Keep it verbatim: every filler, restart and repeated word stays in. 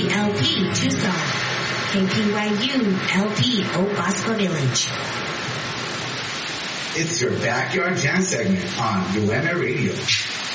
K L P Tucson, K P Y U L P Obasco Village. It's your Backyard Jam segment on U M A Radio.